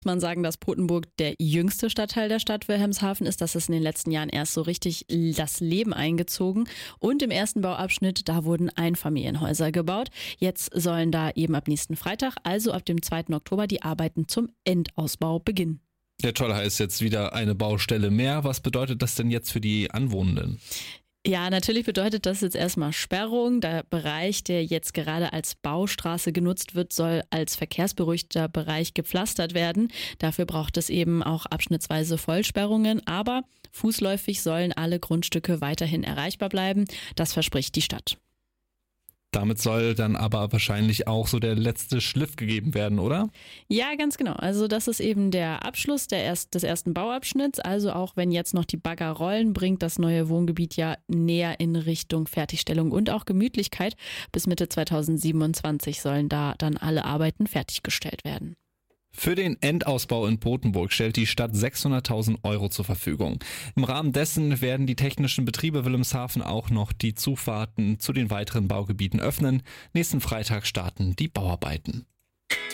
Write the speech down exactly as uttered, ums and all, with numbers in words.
Man sagen, dass Pothenburg der jüngste Stadtteil der Stadt Wilhelmshaven ist. Das ist in den letzten Jahren erst so richtig das Leben eingezogen. Und im ersten Bauabschnitt, da wurden Einfamilienhäuser gebaut. Jetzt sollen da eben ab nächsten Freitag, also ab dem zweiten Oktober, die Arbeiten zum Endausbau beginnen. Ja, toll, heißt jetzt wieder eine Baustelle mehr. Was bedeutet das denn jetzt für die Anwohnenden? Ja, natürlich bedeutet das jetzt erstmal Sperrung. Der Bereich, der jetzt gerade als Baustraße genutzt wird, soll als verkehrsberuhigter Bereich gepflastert werden. Dafür braucht es eben auch abschnittsweise Vollsperrungen. Aber fußläufig sollen alle Grundstücke weiterhin erreichbar bleiben. Das verspricht die Stadt. Damit soll dann aber wahrscheinlich auch so der letzte Schliff gegeben werden, oder? Ja, ganz genau. Also das ist eben der Abschluss der erst, des ersten Bauabschnitts. Also auch wenn jetzt noch die Bagger rollen, bringt das neue Wohngebiet ja näher in Richtung Fertigstellung und auch Gemütlichkeit. Bis Mitte zweitausendsiebenundzwanzig sollen da dann alle Arbeiten fertiggestellt werden. Für den Endausbau in Pothenburg stellt die Stadt sechshunderttausend Euro zur Verfügung. Im Rahmen dessen werden die technischen Betriebe Wilhelmshaven auch noch die Zufahrten zu den weiteren Baugebieten öffnen. Nächsten Freitag starten die Bauarbeiten.